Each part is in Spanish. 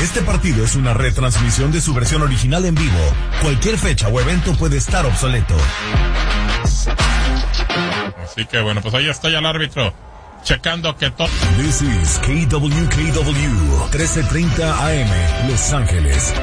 Este partido es una retransmisión de su versión original en vivo. Cualquier fecha o evento puede estar obsoleto. Así que bueno, pues ahí está ya el árbitro checando que todo. This is KWKW 1330 AM, Los Ángeles.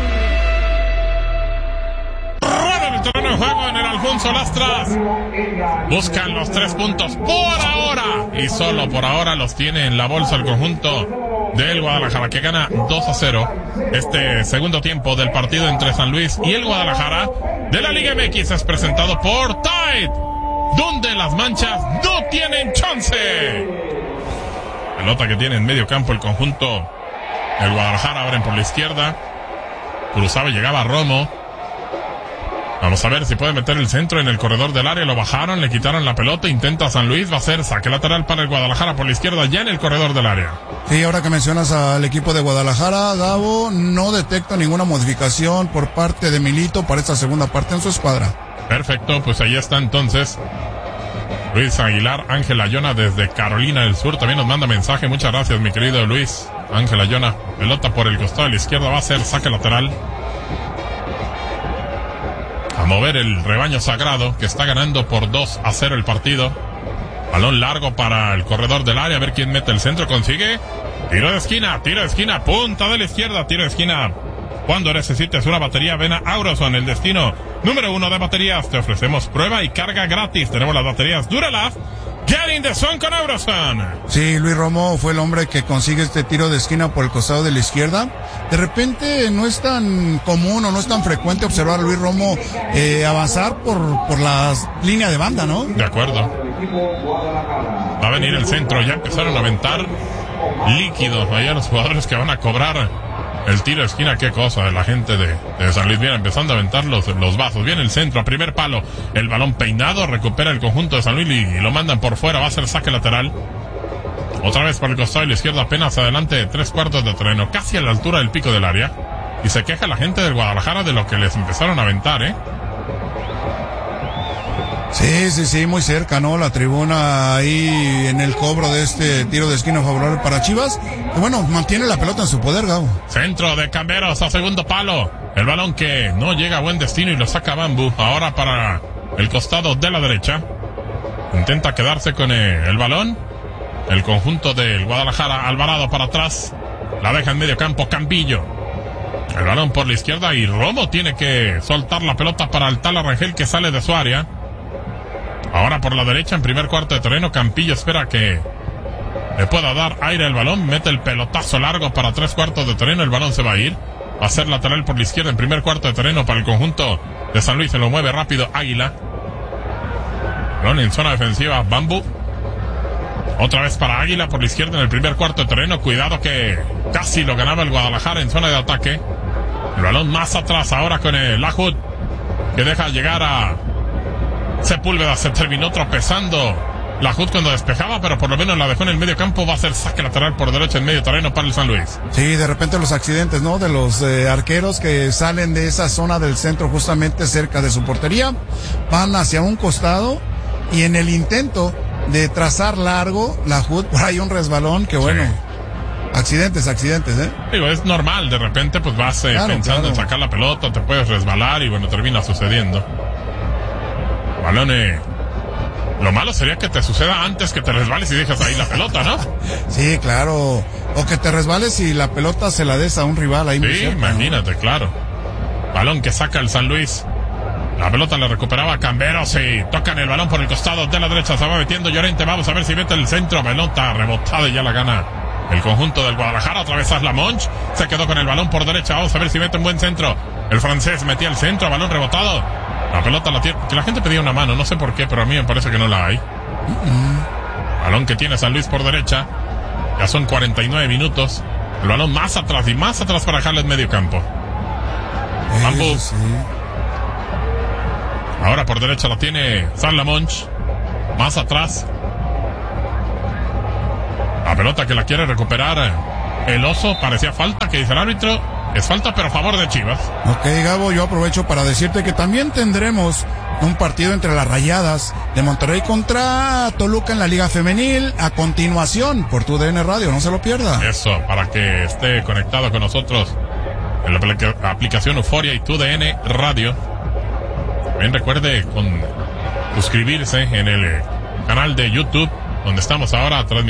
El terreno de juego en el Alfonso Lastras. Buscan los 3 puntos por ahora. Y solo por ahora los tiene en la bolsa el conjunto del Guadalajara, que gana 2-0. Este segundo tiempo del partido entre San Luis y el Guadalajara de la Liga MX es presentado por Tide, donde las manchas no tienen chance. Pelota que tiene en medio campo el conjunto del Guadalajara. Abren por la izquierda. Cruzaba y llegaba Romo. Vamos a ver si puede meter el centro en el corredor del área. Lo bajaron, le quitaron la pelota. Intenta San Luis. Va a ser saque lateral para el Guadalajara por la izquierda, ya en el corredor del área. Sí, ahora que mencionas al equipo de Guadalajara, Gabo, no detecto ninguna modificación por parte de Milito para esta segunda parte en su escuadra. Perfecto, pues ahí está entonces Luis Aguilar. Ángel Ayona desde Carolina del Sur también nos manda mensaje. Muchas gracias, mi querido Luis. Ángel Ayona. Pelota por el costado de la izquierda. Va a ser saque lateral. A mover el rebaño sagrado, que está ganando por 2-0 el partido. Balón largo para el corredor del área. A ver quién mete el centro. Consigue. Tiro de esquina. Punta de la izquierda. Tiro de esquina. Cuando necesites una batería, ven a Auroson, el destino número 1 de baterías. Te ofrecemos prueba y carga gratis. Tenemos las baterías Duralast. Get in the zone con Auroson. Sí, Luis Romo fue el hombre que consigue este tiro de esquina por el costado de la izquierda. De repente no es tan común o no es tan frecuente observar a Luis Romo avanzar por la línea de banda, ¿no? De acuerdo. Va a venir el centro. Ya empezaron a aventar líquidos allá los jugadores que van a cobrar el tiro de esquina. Qué cosa de la gente de San Luis. Viene empezando a aventar los vasos. Viene el centro a primer palo. El balón peinado. Recupera el conjunto de San Luis y lo mandan por fuera. Va a ser saque lateral. Otra vez por el costado de la izquierda. Apenas adelante 3/4 de terreno. Casi a la altura del pico del área. Y se queja la gente del Guadalajara de lo que les empezaron a aventar, Sí, muy cerca, ¿no? La tribuna ahí en el cobro de este tiro de esquina favorable para Chivas. Que bueno, mantiene la pelota en su poder, Gabo. Centro de Camberos a segundo palo. El balón que no llega a buen destino y lo saca Bambu. Ahora para el costado de la derecha. Intenta quedarse con el balón. El conjunto del Guadalajara. Alvarado para atrás. La deja en medio campo Campillo. El balón por la izquierda y Romo tiene que soltar la pelota para el Tala Rangel, que sale de su área. Ahora por la derecha en primer cuarto de terreno. Campillo espera que le pueda dar aire al balón. Mete el pelotazo largo para 3/4 de terreno. El balón se va a ir. Va a ser lateral por la izquierda en primer cuarto de terreno para el conjunto de San Luis. Se lo mueve rápido Águila. Balón en zona defensiva Bambu. Otra vez para Águila por la izquierda en el primer cuarto de terreno. Cuidado que casi lo ganaba el Guadalajara en zona de ataque. El balón más atrás ahora con el Ajud, que deja llegar a Sepúlveda. Se terminó tropezando la Ajud cuando despejaba, pero por lo menos la dejó en el medio campo. Va a ser saque lateral por derecha en medio terreno para el San Luis. Sí, de repente los accidentes, ¿no? De los arqueros que salen de esa zona del centro justamente cerca de su portería, van hacia un costado y en el intento de trazar largo, la Ajud, por ahí un resbalón que bueno... Sí. Accidentes, Digo, es normal, de repente pues vas pensando en sacar la pelota, te puedes resbalar y bueno, termina sucediendo. Balón, lo malo sería que te suceda antes que te resbales y dejas ahí la pelota, ¿no? Sí, claro. O que te resbales y la pelota se la des a un rival ahí. Sí, imagínate, ¿no? Claro. Balón que saca el San Luis. La pelota la recuperaba Camberos y tocan el balón por el costado de la derecha. Se va metiendo Llorente. Vamos a ver si mete el centro. Pelota rebotada y ya la gana el conjunto del Guadalajara. Otra vez Asla Monch. Se quedó con el balón por derecha. Vamos a ver si mete un buen centro. El francés metía el centro. Balón rebotado. La pelota la tiene. Que la gente pedía una mano. No sé por qué, pero a mí me parece que no la hay. Balón que tiene San Luis por derecha. Ya son 49 minutos. El balón más atrás y más atrás para dejarle en medio campo. Bambu. Sí. Ahora por derecha la tiene Asla Monch. Más atrás. La pelota que la quiere recuperar el Oso. Parecía falta, que dice el árbitro. Es falta, pero a favor de Chivas. Ok, Gabo, yo aprovecho para decirte que también tendremos un partido entre las Rayadas de Monterrey contra Toluca en la Liga Femenil a continuación por tu DN Radio, no se lo pierda. Eso, para que esté conectado con nosotros en la aplicación Euforia y TUDN Radio. También recuerde suscribirse en el canal de YouTube, donde estamos ahora transmitiendo